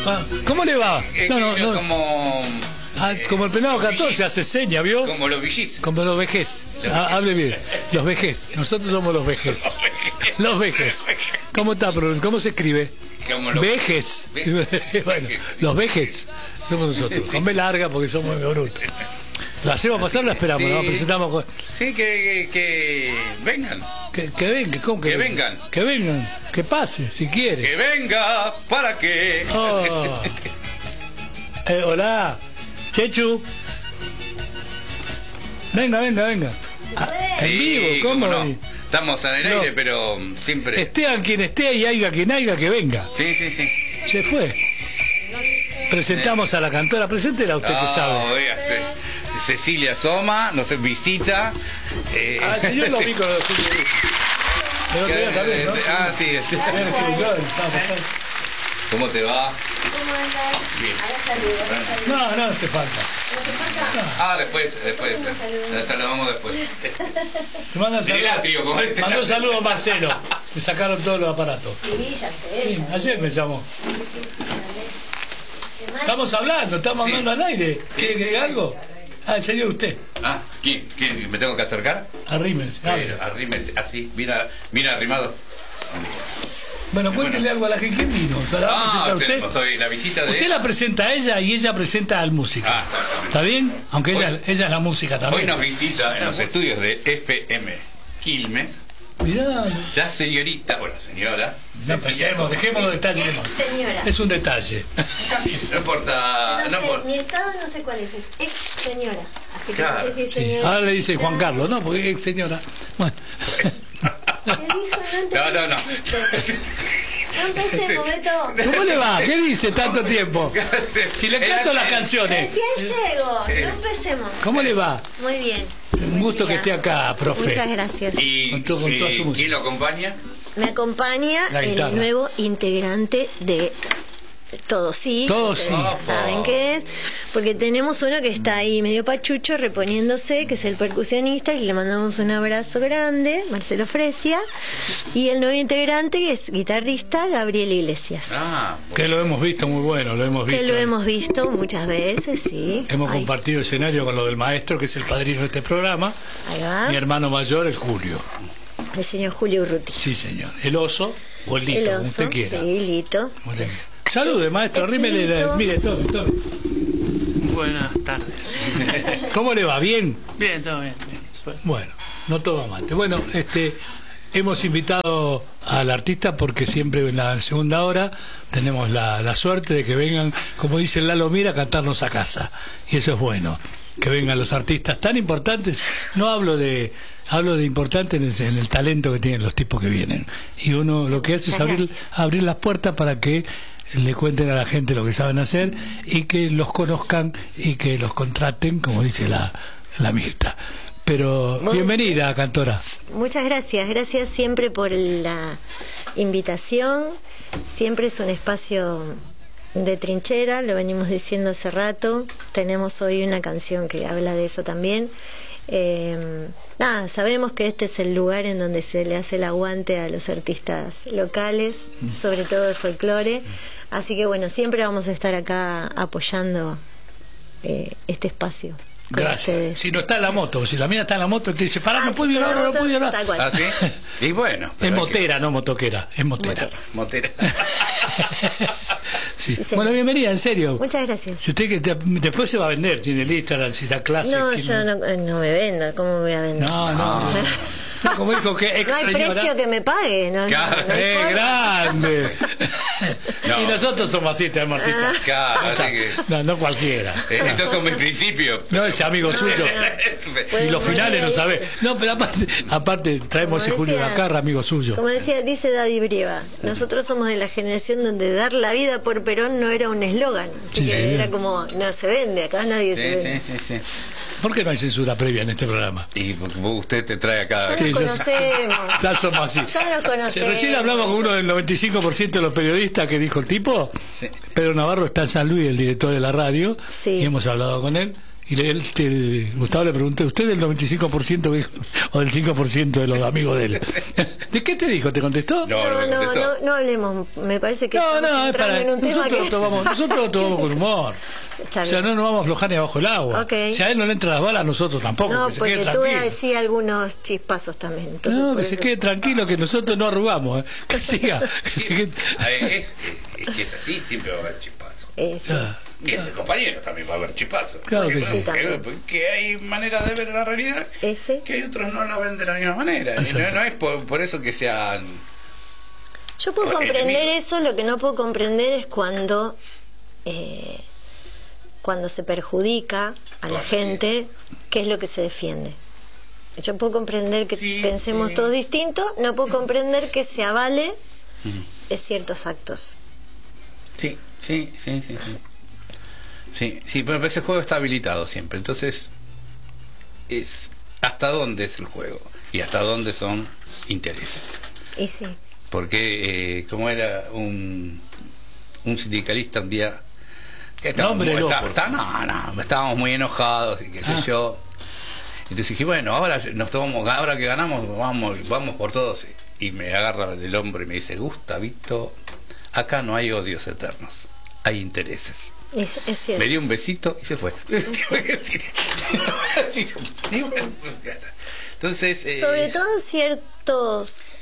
Ah, ¿cómo le va? No. Como... Como el penado 14 hace seña, ¿vio? Como los villis. Como los vejez. Hable bien. Los vejez. Nosotros somos los vejez. Los vejez. ¿Cómo está? ¿Cómo se escribe? Vejez. Bueno, los vejez. Somos nosotros. Con B larga porque somos muy brutos. ¿La hacemos pasar? La esperamos. Sí. Nos presentamos con... Sí, que vengan. Que vengan. ¿Cómo que vengan? Que vengan. Que pase, si quiere. Que venga. ¿Para qué? Oh. Hola. Chechu. Venga. Sí, en vivo, ¿cómo? No. Estamos en el aire, pero siempre... Estean quien esté y haya quien haya, que venga. Sí. Se fue. Presentamos a la cantora. Preséntela usted que sabe. Véase. Cecilia Soma nos visita. El señor lo vi con los... también, ¿no? Sí. ¿Cómo te va? ¿Cómo andas? Bien. Ahora saludo. No hace falta. ¿No hace falta? Después. Saludamos después. Te manda saludos. Mandó saludos a Marcelo. Le sacaron todos los aparatos. Sí, ya sé. Sí, ayer me llamó. Sí. Estamos hablando al aire. ¿Quiere que diga algo? El señor usted. ¿Quién? ¿Me tengo que acercar? Arrímese. Arrímese, así, mira arrimado. Bueno, cuéntele algo a la gente. ¿Quién vino? Usted? Soy la visita de... Usted la presenta a ella y ella presenta al músico. ¿Está bien? Aunque ella es la música también. Hoy nos visita en los estudios de FM Quilmes. Mirá. La señorita, señora. No empecemos, dejemos los detalles. Señora. Es un detalle. No importa. Mi estado no sé cuál es ex señora. Así que no sé si es señora. Ahora le dice Juan Carlos, ¿no? Porque es ex señora. Bueno. No. No empecemos, Beto. ¿Cómo le va? ¿Qué dice tanto tiempo? Si le canto las canciones. Recién llego. No empecemos. ¿Cómo le va? Muy bien. Un gusto que esté acá, profe. Muchas gracias. ¿Y quién lo acompaña? Me acompaña el nuevo integrante de Todo Sí. Todos Sí. Ya saben qué es. Porque tenemos uno que está ahí medio pachucho reponiéndose, que es el percusionista, y le mandamos un abrazo grande, Marcelo Fresia. Y el nuevo integrante, que es guitarrista, Gabriel Iglesias. Que lo hemos visto muy bueno, Que lo hemos visto muchas veces, sí. Hemos compartido escenario con lo del maestro, que es el padrino de este programa. Ahí va. Mi hermano mayor, el Julio. El señor Julio Urruti. Sí, señor. El oso o el Lito, como usted quiera. Sí, Lito. Salude, maestro, rímele. Mire, tome. Buenas tardes. ¿Cómo le va? ¿Bien? Bien, todo bien. Bueno, no todo amante. Bueno, hemos invitado al artista porque siempre en la segunda hora tenemos la suerte de que vengan, como dice Lalo Mira, a cantarnos a casa. Y eso es bueno, que vengan los artistas tan importantes. No hablo de importantes en el talento que tienen los tipos que vienen. Y uno lo que hace es abrir las puertas para que le cuenten a la gente lo que saben hacer y que los conozcan y que los contraten, como dice la Mirta. Pero bienvenida, cantora. Muchas gracias siempre por la invitación. Siempre es un espacio de trinchera, lo venimos diciendo hace rato. Tenemos hoy una canción que habla de eso también. Sabemos que este es el lugar en donde se le hace el aguante a los artistas locales, sobre todo de folclore. Así que siempre vamos a estar acá apoyando este espacio. Gracias. Si no está en la moto, si la mina está en la moto, te dice, pará, no puedo hablar. ¿Ah, sí? Y bueno. Es motera, no motoquera, es motera. Motera. Sí. Bueno, bienvenida, en serio. Muchas gracias. Si usted después se va a vender, tiene Instagram, si da clases. No, yo no me vendo, ¿cómo me voy a vender? No. Como dijo que no hay precio que me pague, ¿no? Claro, grande. Y nosotros somos así, tenemos artistas. Claro, así que... No cualquiera. Estos son mis principios. No, ese amigo suyo. Y los finales no sabe. No, pero aparte traemos ese Julio Lacarra, amigo suyo. Como dice Daddy Brieva, nosotros somos de la generación donde dar la vida por Perón no era un eslogan. Así que era como, no se vende, acá nadie se vende. Sí. ¿Por qué no hay censura previa en este programa? Y porque usted te trae acá. Ya nos conocemos. Ya somos así. Ya nos conocemos. Recién hablamos con uno del 95% de los periodistas que dijo el tipo. Sí. Pedro Navarro está en San Luis, el director de la radio. Sí. Y hemos hablado con él. Y Gustavo le pregunté, ¿usted del 95% o del 5% de los amigos de él? ¿De qué te dijo? ¿Te contestó? No hablemos. Me parece que estamos entrando en un tema nosotros lo tomamos con humor. Está o sea, bien. no nos vamos a aflojar ni abajo el agua. Okay. Si a él no le entran las balas, a nosotros tampoco. No, que se porque quede tú tranquilo. decías algunos chispazos también. Entonces, No, por que se eso- quede tranquilo, que nosotros no arrugamos. Que siga. A ver, es que es así, siempre va a haber chispazo. sí. Y entre compañeros también va a haber chispazo. Claro que sí. Porque hay maneras de ver la realidad Ese. que hay otros no la ven de la misma manera. Y no es por eso que sean... Yo puedo comprender enemigos. eso, lo que no puedo comprender es cuando se perjudica a la Bueno, gente, qué es lo que se defiende. Yo puedo comprender que Sí, pensemos sí. todos distinto, no puedo comprender que se avale ciertos actos. Sí, pero ese juego está habilitado siempre. Entonces, es hasta dónde es el juego y hasta dónde son intereses. Y sí. Porque, como era un sindicalista un día... que Nómbrelo, por estábamos muy enojados y qué sé yo. Entonces dije, bueno, ahora que ganamos, vamos por todos. Y me agarra del hombro y me dice, Gustavito, acá no hay odios eternos, hay intereses. Es cierto. Me dio un besito y se fue. Entonces, Sobre todo ciertos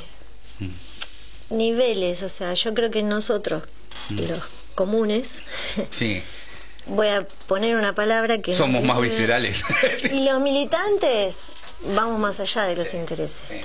niveles, o sea, yo creo que nosotros, los comunes, sí, voy a poner una palabra que... somos no más sé, viscerales. Y los militantes vamos más allá de los intereses.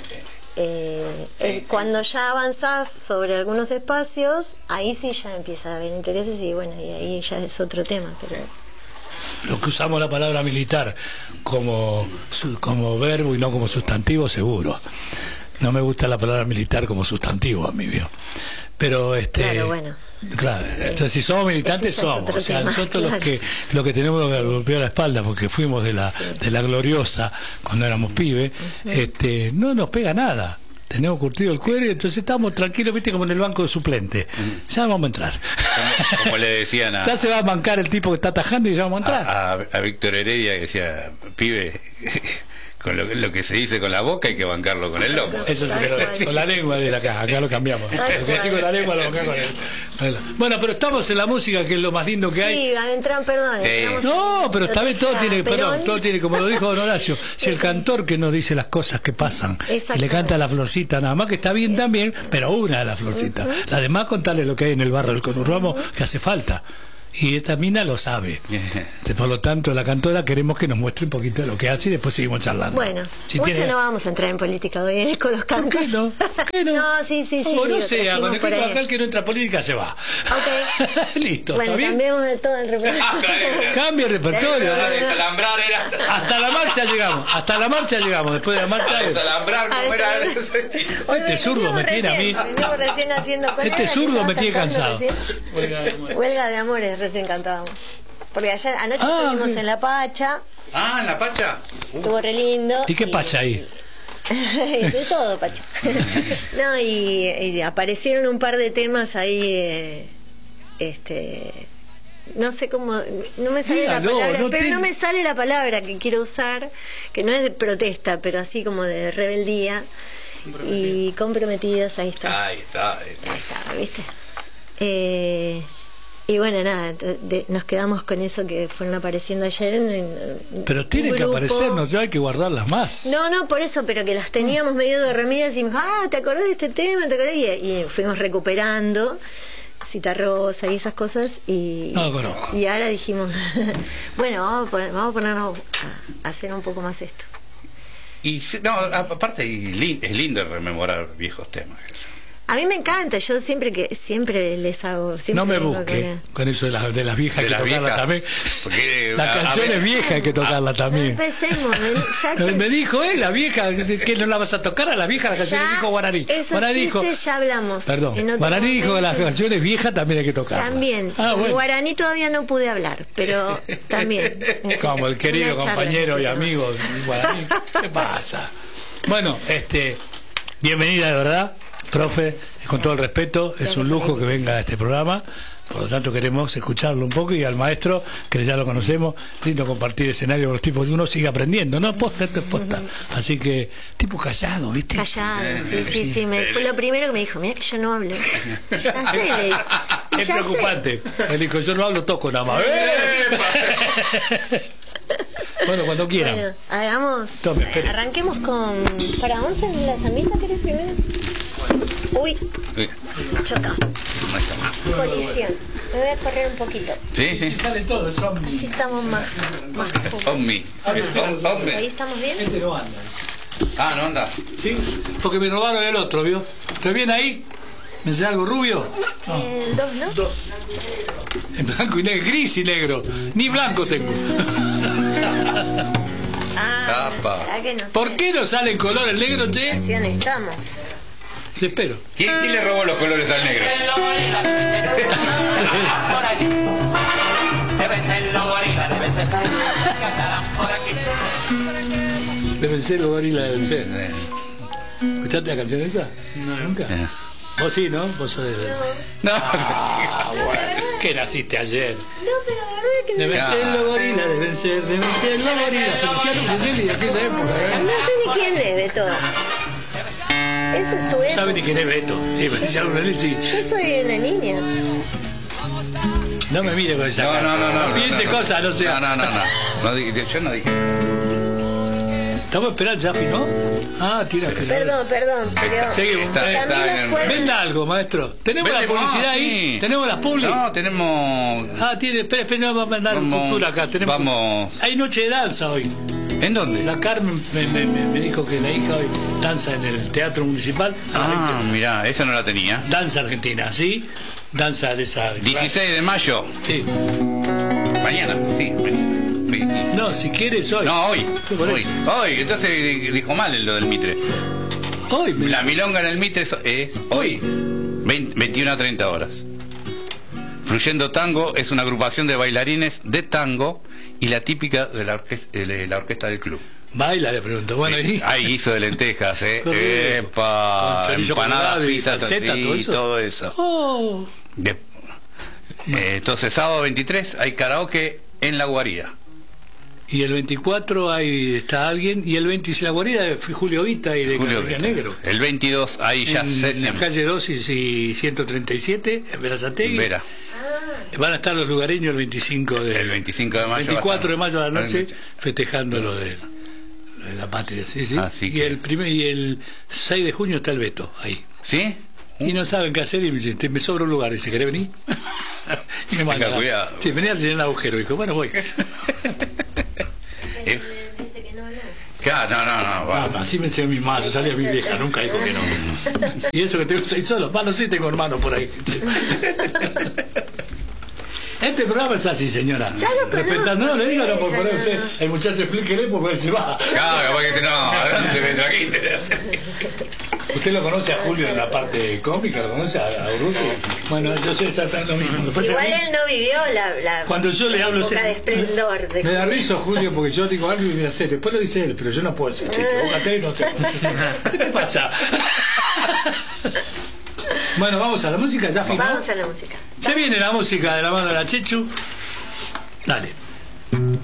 Cuando ya avanzás sobre algunos espacios, ahí sí ya empieza a haber intereses y bueno, y ahí ya es otro tema, pero... Los que usamos la palabra militar como verbo y no como sustantivo, seguro. No me gusta la palabra militar como sustantivo a mí, ¿vio? Pero Claro, bueno. Claro, entonces si somos militantes ese ya es somos, otro o sea, tema, nosotros claro. los que tenemos que golpear la espalda porque fuimos de la gloriosa cuando éramos pibes, no nos pega nada. Tenemos curtido el cuero y entonces estamos tranquilos, viste, como en el banco de suplente. Ya vamos a entrar. Como le decían Ya se va a bancar el tipo que está atajando y ya vamos a entrar. a Víctor Heredia, que decía, pibe, con lo que se dice con la boca hay que bancarlo con el lomo. Eso sí que lo, con la lengua de acá lo cambiamos. Lo que decís con la lengua lo bancás con el. Bueno, pero estamos en la música, que es lo más lindo que hay. Sí, entran, perdón. Sí. entramos No, en- pero también todo tiene, Perón. todo tiene, como lo dijo don Horacio, si el cantor que nos dice las cosas que pasan y le canta a la florcita, nada más que está bien también, pero una de las florcitas. La demás contarle lo que hay en el barrio del conurbano que hace falta. Y esta mina lo sabe. Por lo tanto, la cantora queremos que nos muestre un poquito de lo que hace y después seguimos charlando. Bueno, Si mucho tiene- no vamos a entrar en política hoy con los ¿Por cantos. qué no? ¿Por qué no? No, sí. O no lo sea, trajimos con el por equipo ahí. acá el que no entra a política se va. Ok. Listo, Bueno, ¿está bien? cambiemos de todo el repertorio. Cambia el repertorio. Desalambrar era... Hasta la marcha llegamos. Después de la marcha. Desalambrar, como era... Ay, este zurdo me tiene a mí. Venimos recién haciendo con Este Ana, zurdo que me estaba tiene cantando cansado. recién. Huelga de amores recién cantábamos. Porque anoche estuvimos ok. en La Pacha, Ah, en la Pacha. estuvo re lindo. ¿Y qué pacha ahí? De todo, Pacha. No, y aparecieron un par de temas ahí, no sé cómo, no me sale Dígalo, la palabra, no pero te- no me sale la palabra que quiero usar, que no es de protesta, pero así como de rebeldía. Y comprometidas, ahí está. Ahí está. Ahí está, ¿viste? Y bueno, nada, nos quedamos con eso que fueron apareciendo ayer en Pero un tienen que grupo. aparecer, no hay que guardarlas más. No, por eso, pero que las teníamos medio dormidas y dijimos, ¿te acordás de este tema? ¿Te acordás? Y fuimos recuperando Cita Rosa y esas cosas y, No lo conozco. y ahora dijimos, bueno, vamos a ponernos a hacer un poco más esto. Y no, aparte es lindo rememorar viejos temas. A mí me encanta, yo siempre les hago. Siempre No me vengo busque con eso de las viejas, hay De que las tocarlas viejas, también. porque, Las a canciones ver, viejas hay que tocarlas también. Empecemos, ya que Me dijo la vieja, que no la vas a tocar a la vieja, las canciones, ya dijo Guaraní. esos Guaraní dijo, chistes ya hablamos. perdón, en otro Guaraní dijo que las momento. canciones viejas también hay que tocarlas. También. Ah, bueno. Guaraní todavía no pude hablar, pero también. Como el querido Una charla compañero en y ese tema. amigo Guaraní. ¿Qué pasa? Bueno, bienvenida de verdad, profe, con todo el respeto, es un lujo que venga a este programa. Por lo tanto queremos escucharlo un poco, y al maestro, que ya lo conocemos, lindo compartir escenario con los tipos, uno sigue aprendiendo, ¿no? Posta, esto es posta. Así que, tipo callado, ¿viste? Callado, sí. Fue lo primero que me dijo, mira que yo no hablo. Ya sé, le dije. Y Es ya preocupante. Él dijo, yo no hablo, toco nada más. Bueno, cuando quieran. Bueno, hagamos. Tome, espere. Arranquemos con. Para, vamos a la zambita, ¿querés primero? Uy, chocamos. Ahí está. Colisión. Me voy a correr un poquito. Sí, Sí, sí. sale todo, es Así omni. estamos más. Omni. Omni. Ahí estamos bien. Este no anda. Ah, no anda. ¿Sí? Porque me robaron el otro, ¿vio? ¿Estoy bien ahí? ¿Me enseña algo rubio? No. Dos, ¿no? Dos. En blanco y negro, gris y negro. Ni blanco tengo. Apa. ¿verdad que no sé? ¿Por qué no sale en color el negro, che? ¿En qué situación estamos? Te espero. ¿Quién le robó los colores al negro? Deben ser los gorilas, deben ser. ¿Escuchaste la canción esa? No, nunca. Vos sí, ¿no? Vos sos de... No. Ah, bueno. ¿Qué naciste ayer? No, pero la verdad que no. Deben ser los gorilas, deben ser los gorilas. Feliciano Brunelli de aquella época, ¿eh? No sé ni quién es de todo. Esa es tu ¿Sabe época. ni quién es Beto? Y Feliciano Brunelli sí. Yo soy una niña. No me mire con esa No, cara. no. Piense cosas, no sea. No. Yo no dije. Estamos esperando, ya afinó. Ah, tira que... Perdón, pero Seguimos. Está también en- las cuerdas. Venda algo, maestro. ¿Tenemos la Vende- publicidad no, ahí? sí. ¿Tenemos las publi? No, tenemos. Ah, tiene, espera, no, vamos a mandar Vamos- cultura acá. Tenemos... vamos. Hay noche de danza hoy. ¿En dónde? La Carmen me dijo que la hija hoy danza en el Teatro Municipal. Ah, mirá, esa no la tenía. Danza argentina, ¿sí? Danza de esa... 16 de mayo. Sí. Mañana, sí. No, si quieres hoy. No, hoy. Por Hoy. eso. Hoy. Entonces dijo mal lo del Mitre. Hoy. La milonga en el Mitre es hoy. 21 a 30 horas. Fluyendo Tango es una agrupación de bailarines de tango y la típica de la orquesta del club. Baila, le pregunto. Bueno, Sí, y... hay guiso de lentejas, Qué rico. Epa, Con chorizo empanadas, colorado y pizzas, panceta, así, todo eso. todo eso. Oh. Entonces, sábado 23 hay karaoke en La Guarida. Y el 24 ahí está alguien. Y el 26 la guarida de Julio Vita y de Julio Carolina Vita. Negro. El 22 hay ya En la calle 2 y 137, en Verazategui. Vera. Van a estar los lugareños el 25 de, El 25 de mayo 24 de va a estar. mayo a la noche festejando lo de la patria, sí, sí. Así Y que- el 6 de junio está el Beto ahí. ¿Sí? Y no saben qué hacer y me dicen, me sobra un lugar, dice, ¿querés venir? Y me mandan. cuidado. Sí, venía a llenar el agujero, dijo, bueno, voy. Dice que no, no. Claro, no. Ah, así me enseñó mi madre, salía mi vieja, nunca dijo que no. Y eso que tengo 6 solos, bueno, sí tengo hermanos por ahí. Este programa es así, señora. Ya lo conozco, Respetando, no le digo, no, sí, por ya poner no, usted, no. el muchacho explíquele por ver si va. Claro, porque si no, ¿dónde me trajiste? ¿Usted lo conoce a Julio en la parte cómica? ¿Lo conoce a Urruti? Bueno, yo sé exactamente lo mismo. Lo que pasa Igual es que él no vivió la cuando yo le hablo... época de esplendor de me da Julio. risa Julio porque yo digo algo y me hace, después lo dice él, pero yo no puedo decir chiste, vos caté y no te... ¿Qué te pasa? Bueno, vamos a la música, ya afinó. Vamos a la música. Se viene la música de la mano de la Chechu. Dale.